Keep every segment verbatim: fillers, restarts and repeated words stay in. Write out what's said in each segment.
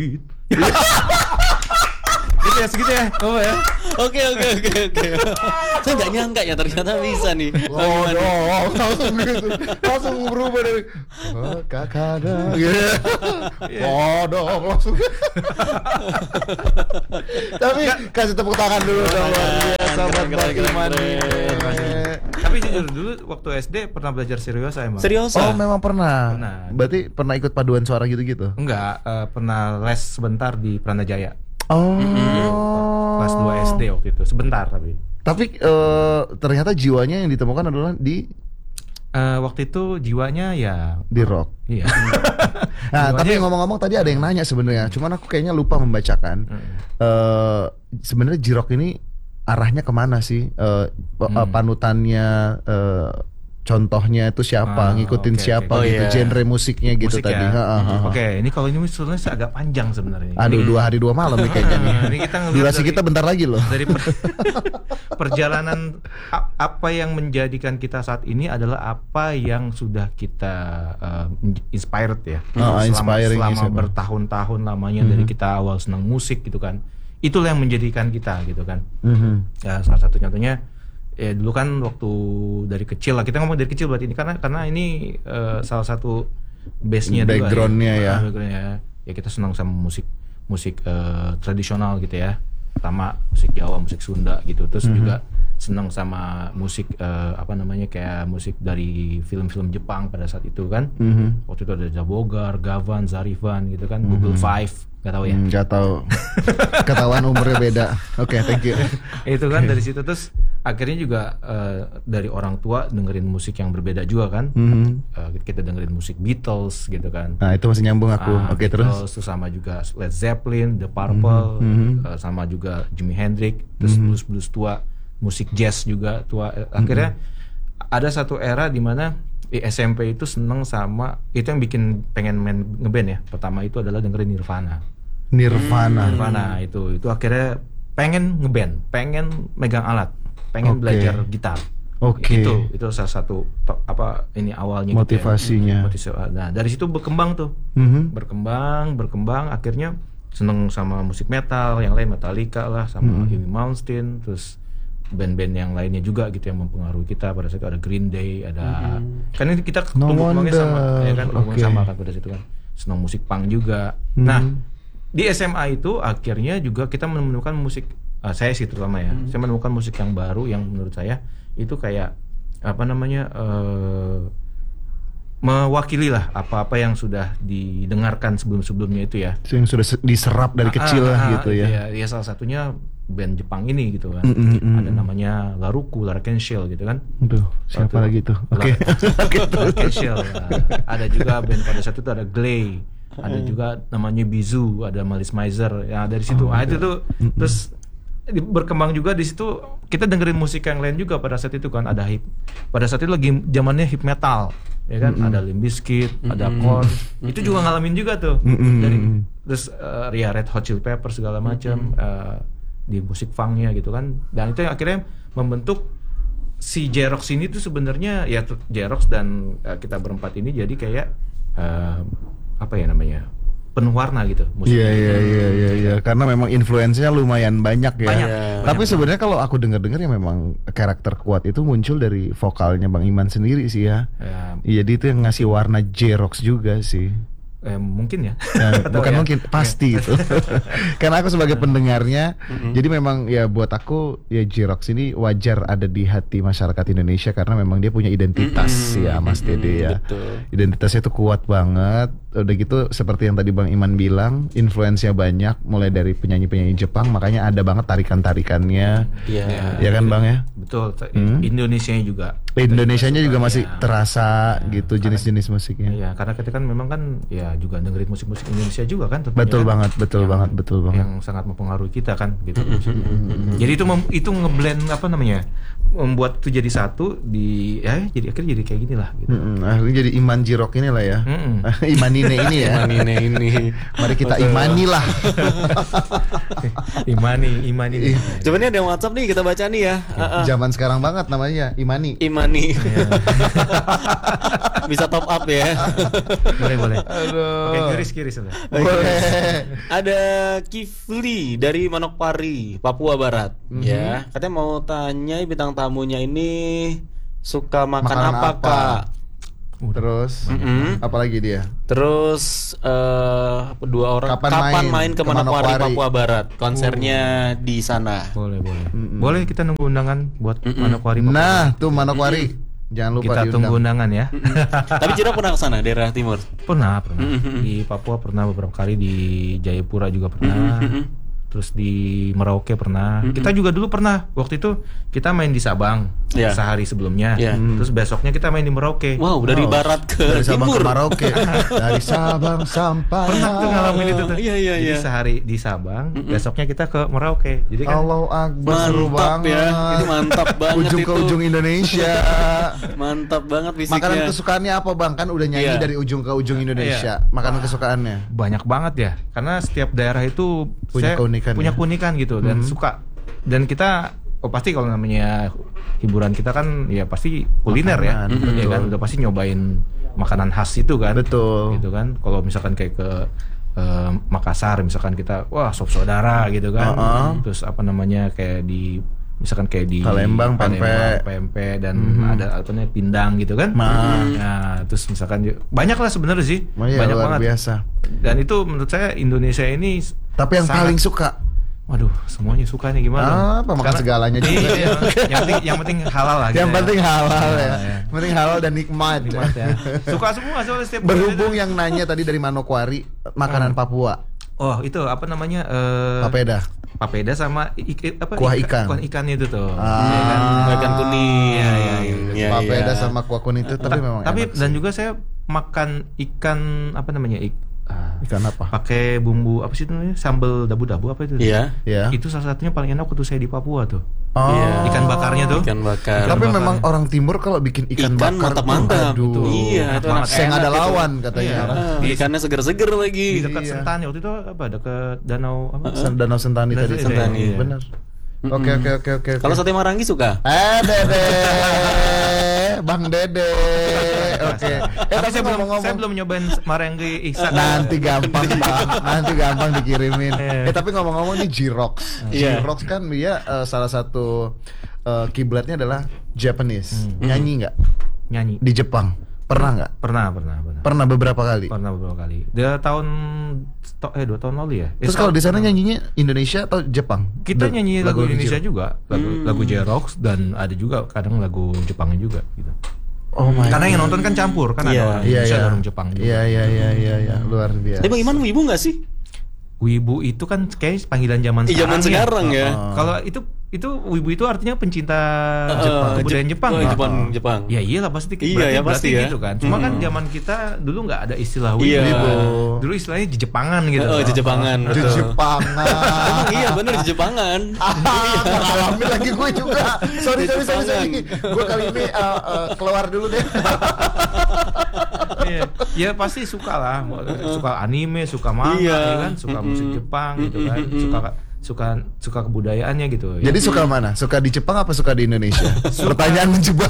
Gitu ya, segitu ya. Oh ya. Oke oke oke oke. Saya nggak nyangka ya ternyata bisa nih. Oh, oh, langsung gitu, langsung berubah dari oh, kakak dong, oh dong langsung. Tapi kasih tepuk tangan dulu dong, luar biasa buat Bang Iman nih. Tapi jujur dulu waktu S D pernah belajar seriosa emang. Serius? Oh memang pernah. Pernah. Berarti pernah ikut paduan suara gitu-gitu? Enggak, uh, pernah les sebentar di Pranajaya. Oh. Kelas dua S D waktu itu, sebentar tapi. Tapi uh, ternyata jiwanya yang ditemukan adalah di uh, waktu itu jiwanya ya di rock. Iya. Nah, tapi ngomong-ngomong tadi ada yang nanya sebenarnya, cuman aku kayaknya lupa membacakan. Hmm. Uh, sebenarnya J-Rock ini arahnya kemana sih? Uh, hmm. Panutannya, uh, contohnya itu siapa? Ah, ngikutin okay, siapa okay. gitu? Oh, yeah. Genre musiknya gitu musik tadi. Ya? Hmm. Oke, okay, ini kalau ini sebenarnya agak panjang sebenarnya. Aduh, ini, dua hari dua malam nih kayaknya nih. Ini kita durasi dari, kita bentar lagi loh. Dari per, perjalanan apa yang menjadikan kita saat ini adalah apa yang sudah kita uh, inspired ya. Oh, selama selama bertahun-tahun lamanya mm-hmm. dari kita awal senang musik gitu kan. Itulah yang menjadikan kita gitu kan. Mm-hmm. Ya, salah satu contohnya ya dulu kan waktu dari kecil lah, kita ngomong dari kecil berarti ini karena karena ini uh, salah satu base-nya background-nya ya. Ya. Background-nya ya kita senang sama musik musik uh, tradisional gitu ya. Pertama musik Jawa, musik Sunda gitu. Terus mm-hmm. juga senang sama musik uh, apa namanya kayak musik dari film-film Jepang pada saat itu kan. Mm-hmm. Waktu itu ada Jabogar, Gavan, Zarifan gitu kan, mm-hmm. Google Five. Gak tahu ya? Hmm, gak tahu. Ketahuan umurnya beda. Oke, okay, thank you. Itu kan dari situ terus akhirnya juga uh, dari orang tua dengerin musik yang berbeda juga kan. Mm-hmm. Uh, kita dengerin musik Beatles gitu kan. Nah itu masih nyambung aku. Uh, Oke okay, terus. Terus sama juga Led Zeppelin, The Purple, mm-hmm. uh, sama juga Jimi Hendrix. Terus mm-hmm. blues blues tua, musik jazz juga tua. Uh, akhirnya mm-hmm. ada satu era di mana di S M P itu seneng sama itu yang bikin pengen main ngeband ya. Pertama itu adalah dengerin Nirvana. Nirvana. Hmm. Nirvana itu itu akhirnya pengen ngeband, pengen megang alat, pengen okay. belajar gitar. Oke. Okay. Itu itu salah satu to, apa ini awalnya motivasinya. Gitu ya. Nah dari situ berkembang tuh, mm-hmm. berkembang berkembang akhirnya seneng sama musik metal, yang lain Metallica lah, sama mm-hmm. Amy Malmsteen, terus band-band yang lainnya juga gitu yang mempengaruhi kita pada saat itu ada Green Day, ada mm-hmm. kan ini kita no tumbuh-kembangnya sama, ya kan tumbuh okay. sama kan pada situ kan, senang musik punk juga. Mm-hmm. Nah di S M A itu akhirnya juga kita menemukan musik, uh, saya sih terutama ya, mm-hmm. saya menemukan musik yang baru yang menurut saya itu kayak apa namanya uh, mewakili lah apa-apa yang sudah didengarkan sebelum-sebelumnya itu ya, yang sudah diserap dari kecil ah, lah ah, gitu ya. ya. Ya salah satunya band Jepang ini gitu kan, mm, mm, mm. ada namanya Laruku, Larkin Shell gitu kan. Aduh, siapa Lalu, lagi tuh? Oke. Larkin Shell. Ya. Ada juga band pada saat itu ada Glay, ada juga namanya Bizu, ada Malice Mizer. Ya dari situ, oh, ah itu tuh mm, terus berkembang juga di situ. Kita dengerin musik yang lain juga pada saat itu kan, ada hip. Pada saat itu lagi zamannya hip metal. Ya kan, mm-hmm. ada Limp Bizkit, mm-hmm. ada Korn, mm-hmm. itu juga ngalamin juga tuh, mm-hmm. dari terus uh, ya Red Hot Chili Peppers segala macam, mm-hmm. uh, di musik funknya gitu kan, dan itu yang akhirnya membentuk si J-Rocks ini tuh sebenarnya ya J-Rocks dan uh, kita berempat ini jadi kayak uh, apa ya namanya, penuh warna gitu musiknya. Iya iya iya iya iya karena memang influence-nya lumayan banyak ya. Banyak, ya. banyak. Tapi sebenarnya kalau aku dengar-dengar ya memang karakter kuat itu muncul dari vokalnya Bang Iman sendiri sih ya. ya. Jadi itu yang ngasih warna J-Rocks juga sih. Eh, mungkin ya, ya bukan ya? Mungkin pasti itu karena aku sebagai pendengarnya mm-hmm. jadi memang ya buat aku ya J-Rocks ini wajar ada di hati masyarakat Indonesia karena memang dia punya identitas mm-hmm. ya Mas Dede ya. Betul. Identitasnya itu kuat banget. Udah gitu seperti yang tadi Bang Iman bilang, influence-nya banyak mulai dari penyanyi-penyanyi Jepang, makanya ada banget tarikan-tarikannya. Iya. Yeah. Ya kan Bang ya? Betul. Hmm? Indonesianya juga. Indonesianya juga masih ya. terasa ya. gitu jenis-jenis musiknya. Iya, karena kita kan memang kan ya juga dengerin musik-musik Indonesia juga kan tentunya. Betul kan? banget, betul yang, banget, betul banget. Yang sangat mempengaruhi kita kan gitu. Mm-hmm. Jadi itu mem, itu ngeblend apa namanya? Membuat itu jadi satu di ya jadi akhirnya jadi kayak gini lah gitu. Mm-hmm. Akhirnya jadi Iman J-Rock ini lah ya. Mm-hmm. Imanine ini ya. Imanine ini. Mari kita betul. Imani lah. Imani, imani. Coba nih ada yang WhatsApp nih kita baca nih ya. Uh-uh. zaman sekarang banget namanya Imani. Imani. Bisa top up ya. Boleh boleh. Aduh. Oke, kiris kiris sudah. Boleh. Ada Kifli dari Manokwari, Papua Barat. Mhm. Ya, katanya mau tanya bintang tamunya ini suka makan, Makanan apa, apa? Kak? Terus Mm-mm. apalagi dia? Terus eh dua orang Kapan kapan, main main, ke ke Manokwari, Manokwari? Papua Barat? Konsernya di sana. Boleh boleh. Boleh kita nunggu undangan buat Manokwari. Papua. Nah, tuh Manokwari. Jangan lupa Kita tunggu diundang. undangan ya. Tapi Cira pernah ke sana, daerah timur. Pernah pernah. Di Papua pernah beberapa kali, di Jayapura juga pernah. Terus di Merauke pernah. Kita juga dulu pernah. Waktu itu kita main di Sabang Ya. sehari sebelumnya. Ya. Terus besoknya kita main di Merauke. Wow, dari barat ke Dari Sabang timur. ke Merauke. Dari Sabang sampai Pernah tuh ngalamin itu tuh. Iya, iya, Jadi iya. sehari di Sabang, besoknya kita ke Merauke. Jadi kan Allahu Akbar, seru Mantap banget. ya. Itu mantap banget Ujung itu. ke ujung Indonesia. Mantap banget fisiknya. Makanan kesukaannya apa Bang? Kan udah nyanyi Iya. dari ujung ke ujung Indonesia. Makanan kesukaannya. banyak banget ya. Karena setiap daerah itu Punya saya keunikan punya ya? keunikan gitu dan suka. Dan kita oh pasti kalau namanya hiburan kita kan ya pasti kuliner Makanan, ya. Ya kan udah pasti nyobain makanan khas itu kan. Betul. Gitu kan. Kalau misalkan kayak ke eh, Makassar misalkan kita wah sop saudara gitu kan. Uh-uh. Terus apa namanya kayak di misalkan kayak di Palembang, pempek. pempek dan ada apa namanya pindang gitu kan. Ma. Nah, terus misalkan ju- banyak lah sebenarnya sih. Oh iya, banyak luar banget. biasa. Dan itu menurut saya Indonesia ini Tapi yang sangat- paling suka waduh, semuanya suka nih gimana? apa makan Karena- segalanya juga. Iya, yang penting yang penting halal lah. Yang gitu penting ya. halal ya. Iya, iya. Yang penting halal dan nikmat. Nikmat ya. Suka semua soalnya setiap Berhubung yang nanya tadi dari Manokwari, makanan Papua, oh itu apa namanya? Eh, papeda. papeda sama ik- apa? Kuah ikan. Kuah ikannya itu tuh. Ah. Iya kan? Ikan kuning. Iya, iya, iya. Iya, Papeda iya. sama kuah kuning itu tapi Ta- memang tapi enak dan sih. juga saya makan ikan apa namanya? Ik, ah, Ikan apa? pakai bumbu apa sih itu namanya? Sambal dabu-dabu apa itu? Iya. Ya. Itu salah satunya paling enak waktu saya di Papua tuh. Oh. Iya. Ikan bakarnya tuh. Ikan bakar. Tapi bakar. memang orang timur kalau bikin ikan, Ikan bakar mantap-mantap. tuh, aduh. Iya, itu enak Saya nggak ada banget itu. lawan katanya. Iya. Ah, ikannya seger-seger lagi. Di dekat Iya. Sentani waktu itu apa? Dekat danau apa? Sen- Danau Sentani Danau tadi. Sentani, iya. Benar. Oke oke oke oke. Kalau sate Marangi suka? Eh Dede, Bang Dede. Oke. Eh Tapi tapi saya belum ngomong-ngomong, saya belum nyobain Marengi Ihsan. nanti gampang bang, nanti gampang dikirimin. Iya. Eh tapi ngomong-ngomong nih J-Rox, Iya. J-Rox kan dia eh, salah satu eh, kiblatnya adalah Japanese. Nyanyi nggak Nyanyi. di Jepang? Pernah nggak? Pernah, pernah, pernah. Pernah beberapa kali. Pernah beberapa kali. Dia tahun to- eh dua tahun lalu ya. Eh, Terus kalau di sana nyanyinya Indonesia atau Jepang? kita De- nyanyi lagu, Indonesia J-Rox. juga, lagu lagu J-Rox dan ada juga kadang lagu Jepangnya juga gitu. Oh my. Karena yang nonton kan campur kan Iya. ada orang Iya Indonesia iya. ada orang Jepang juga. Iya iya iya iya iya. Luar biasa. Tapi Bang Iman wibu nggak sih? Wibu itu kan kayak panggilan zaman Ih, sekarang. zaman sekarang ya. Oh. Kalau itu itu wibu itu artinya pencinta Eh, Jepang, kebudayaan Jep- Jepang. oh, Nah. Jepang, Jepang. Ya iyalah pasti Iya, berarti, ya, berarti pasti ya. gitu kan. Cuma kan Hmm. zaman kita dulu nggak ada istilah wibu. Iya. Dulu istilahnya Jepangan gitu. Oh, Jepangan. Di Betul. Jepangan. Emang iya bener di Jepangan. Ah, ngalamin lagi gue juga. Sorry, sorry, sorry, sorry. Jepangan. Gue kali ini uh, uh, keluar dulu deh. Iya, ya pasti suka lah, suka anime, suka manga, Iya. ya kan, suka musik Jepang gitu kan, suka suka suka kebudayaannya gitu. ya. Jadi suka mana? Suka di Jepang apa suka di Indonesia? Pertanyaan menjebak.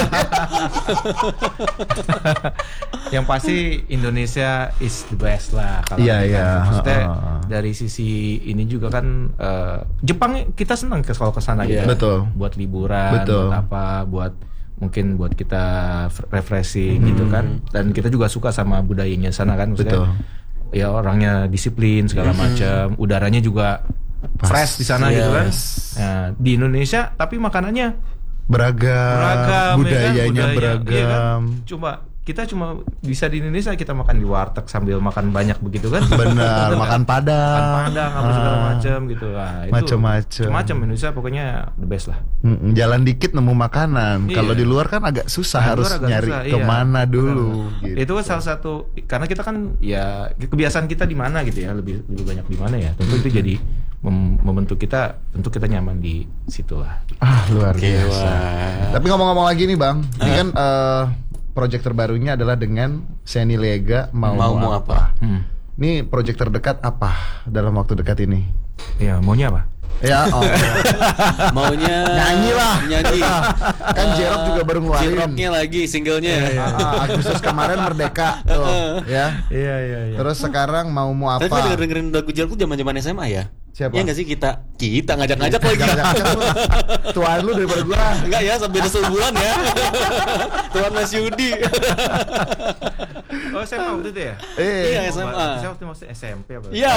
Yang pasti Indonesia is the best lah kalau Iya, kita. iya. Maksudnya Heeh. dari sisi ini juga kan eh, Jepang kita senang ke kalau ke sana Iya. gitu. Betul. Buat liburan, Betul. buat apa, buat mungkin buat kita f- refreshing gitu kan. Dan kita juga suka sama budayanya sana kan maksudnya. Betul. Ya orangnya disiplin segala macam, udaranya juga Pas. fresh di sana gitu kan. Yes. Nah, di Indonesia tapi makanannya Beragam, beragam, budayanya ya kan? Budaya, beragam. iya kan? Cuma kita cuma bisa di Indonesia kita makan di warteg sambil makan banyak begitu kan? Benar, Betul makan kan? padang. Makan padang apa segala Ah. macam gitu. Nah, itu Macem-macem. macam Indonesia pokoknya the best lah. Mm-mm, jalan dikit nemu makanan. Iya. Kalau di luar kan agak susah, Nah, harus luar agak nyari susah, iya. kemana dulu. Benar. Gitu. Itu kan salah satu karena kita kan ya kebiasaan kita di mana gitu ya, lebih lebih banyak di mana ya. Tentu itu jadi mem- membentuk kita, tentu kita nyaman di situ lah. Ah luar Oke, biasa. wah. Tapi ngomong-ngomong lagi nih bang, ini kan eh, project terbarunya adalah dengan Seni Lega mau Mau mau mau apa? apa? Hmm. Ini project terdekat apa dalam waktu dekat ini? Ya maunya apa? Ya, oh. Maunya Nyanyi lah. Nyanyi. Kan J-Rock juga baru ngeluarin. J-Rocknya lagi singlenya. Ah, Agustus kemarin Merdeka tuh, ya. Iya iya iya. Terus sekarang mau mau apa? Tapi denger dengerin lagu J-Rock zaman-zaman S M A ya? Siapa? Ya nggak sih kita? Kita ngajak-ngajak lagi. Jangan-jangan lu tuaan lu daripada gua. Enggak ya, sampai sebulan ya. Tuan Mas Yudi. Oh S M A waktu itu ya? Eh, Iya, S M A. Saya waktu masih S M P apa? Iya.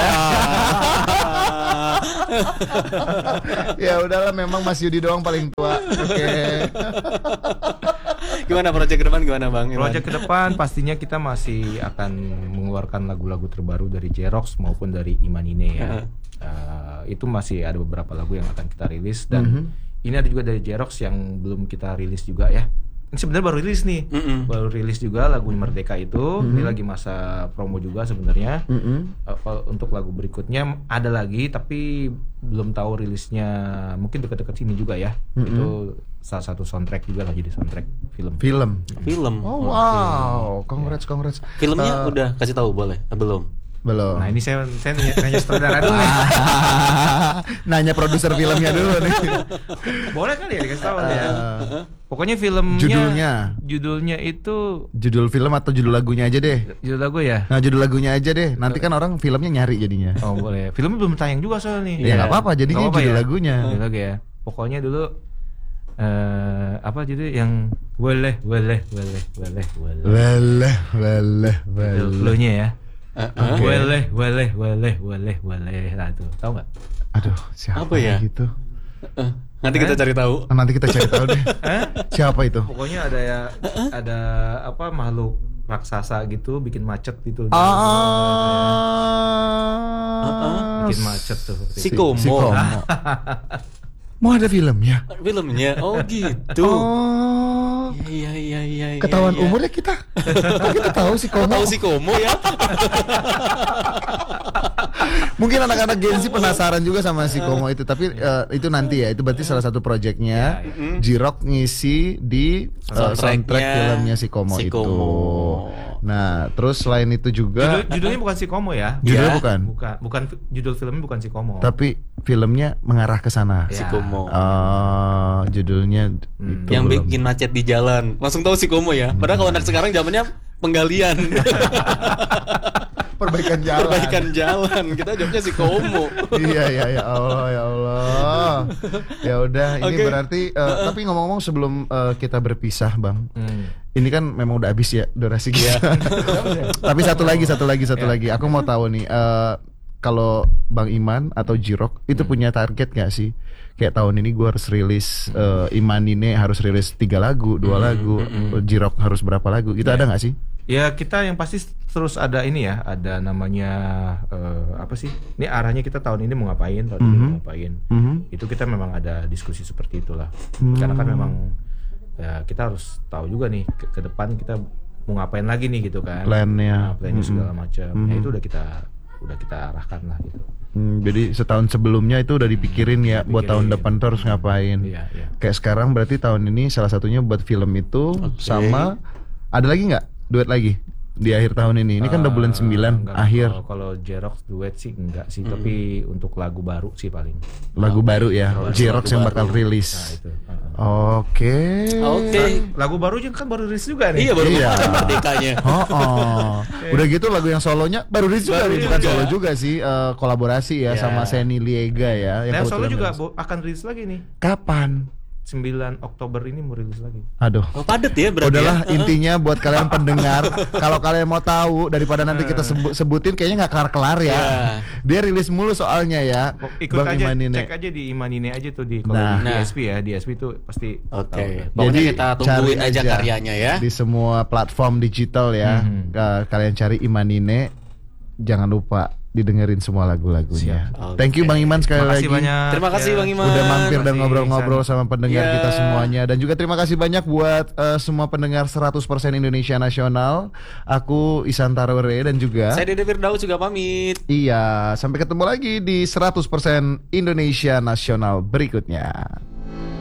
ya udahlah, memang Mas Yudi doang paling tua. Oke. Gimana proyek ke depan gimana Bang? Iman? Project ke depan pastinya kita masih akan mengeluarkan lagu-lagu terbaru dari J-Rox maupun dari Imanine ya. Uh-huh. Uh, itu masih ada beberapa lagu yang akan kita rilis dan Mhm. ini ada juga dari J-Rox yang belum kita rilis juga ya. Ini sebenarnya baru rilis nih, Mm-mm. baru rilis juga lagu Merdeka itu. Ini lagi masa promo juga sebenarnya. Mm-mm. Uh, kalau untuk lagu berikutnya ada lagi tapi belum tahu rilisnya, mungkin dekat-dekat sini juga ya. Mm-mm. Itu salah satu soundtrack juga lah, jadi soundtrack film. Film. Film. Oh wow, congrats congrats. Filmnya Eh, udah kasih tahu boleh? Eh, belum. belum. Nah ini saya saya nanya, nanya sutradara dulu nih. Nanya produser filmnya dulu nih. Boleh kali ya dikasih tahu ya. Eh, Pokoknya filmnya Judulnya? judulnya itu judul film atau judul lagunya aja deh. judul lagu ya. Nah, judul lagunya aja deh. Nanti kan orang filmnya nyari jadinya. Oh boleh. Filmnya belum tayang juga soalnya nih. Ya nggak apa-apa, jadinya Nggak apa-apa judul ya? lagunya. Judul lagu ya. Pokoknya dulu eh apa judul yang boleh boleh boleh boleh boleh. Weleh, weleh, weleh. Lo-nya ya. Eh, eh. Boleh boleh boleh boleh boleh. Nah tuh tahu nggak? Aduh, siapa Apa ya? gitu? Eh, Nanti kita cari tahu. Nah, nanti kita cari tahu deh. Siapa itu? Pokoknya ada ya ada apa makhluk raksasa gitu bikin macet gitu. Ah, Bikin macet tuh. Si Komo. Si Komo. Mau ada filmnya? Filmnya. Oh gitu. Oh, Iya iya iya iya. ketahuan iya. umurnya kita. Kok kita tahu si Komo? Tahu si Komo ya? Mungkin anak-anak Gen Z penasaran juga sama si Komo itu, tapi eh, itu nanti ya. Itu berarti salah satu proyeknya J-Rock ngisi di eh, Soundtracknya soundtrack filmnya si Komo si itu. Komo. Nah, terus selain itu juga Judul, judulnya bukan si Komo ya. judulnya Ya. bukan, Bukan bukan judul filmnya bukan si Komo. tapi filmnya mengarah ke sana. Si Ya. Komo. Oh, judulnya Hmm. itu Yang belum. bikin macet di jalan. Langsung tahu si Komo ya. Padahal kalau anak sekarang zamannya penggalian. perbaikan jalan. Perbaikan jalan. Kita jawabnya si Komo. Iya iya ya Allah ya Allah. Ya udah, ini Oke. berarti eh, tapi ngomong-ngomong sebelum eh, kita berpisah, Bang. Hmm. Ini kan memang udah habis ya durasi kita. Tapi satu lagi, satu lagi, satu Ya. lagi. Aku mau tahu nih, eh, kalau Bang Iman atau J-Rock itu punya target gak sih? Kayak tahun ini gue harus rilis, eh, Imanine harus rilis tiga lagu, dua lagu, J-Rock harus berapa lagu? Itu ada nggak sih? Ya kita yang pasti terus ada ini ya, ada namanya eh, apa sih? Ini arahnya kita tahun ini mau ngapain, tahun ini mau ngapain. Mhm. Itu kita memang ada diskusi seperti itulah. Hmm. Karena kan memang ya kita harus tahu juga nih ke, ke depan kita mau ngapain lagi nih gitu kan. Plannya. Nah, plannya Mhm. segala macam. Ya Mhm. itu udah kita udah kita arahkan lah gitu. Hmm, jadi setahun sebelumnya itu udah dipikirin ya buat tahun Dipikirin. depan tuh harus ngapain. Iya, iya. Kayak sekarang berarti tahun ini salah satunya buat film itu sama ada lagi nggak duet lagi di akhir tahun ini? Ini kan udah bulan Eh, sembilan enggak, akhir. Kalau, kalau J-Rox duet sih enggak sih, tapi untuk lagu baru sih paling. Lagu baru ya, Lagu J-Rock yang baru. bakal rilis. Nah itu. uh-uh. Oke. Oke. Lagu baru juga kan baru rilis juga nih. Iya baru Iya. kemarin merdekanya. Oh, oh. Udah gitu lagu yang solonya baru rilis juga, Baru bukan juga. solo juga sih, eh, kolaborasi ya Ya. sama Seni Liega ya. Nah, kebetulan solo juga rilis. bo- akan rilis lagi nih. Kapan? sembilan Oktober ini mau rilis lagi. Aduh. Oh padet ya berarti. Udahlah, ya? intinya buat kalian pendengar, kalau kalian mau tahu daripada nanti kita sebut sebutin kayaknya nggak kelar-kelar ya. Iya. Dia rilis mulu soalnya ya. Ikut Bang aja, Imanine. cek aja di Imanine aja tuh di kalau Nah. di Nah. D S P ya, di D S P tuh pasti Oke. tahu ya. Pokoknya Jadi, kita cari tungguin aja aja karyanya ya. Di semua platform digital ya. Mhm. Ka- Kalian cari Imanine, jangan lupa didengerin semua lagu-lagunya. Siap. Thank you Bang Iman sekali Makasih lagi. banyak. Terima kasih ya. Bang Iman. Udah mampir dan Makasih, ngobrol-ngobrol sama pendengar Ya. kita semuanya. Dan juga terima kasih banyak buat eh, semua pendengar seratus persen Indonesia Nasional. Aku Isan Tarore dan juga Saya Dede Firdaus juga pamit. Iya, sampai ketemu lagi di seratus persen Indonesia Nasional berikutnya.